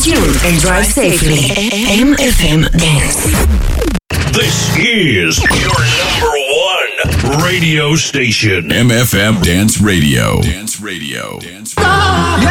tuned and drive safely. MFM Dance. This is your number one radio station. MFM Dance Radio. Dance Radio. Dance Radio.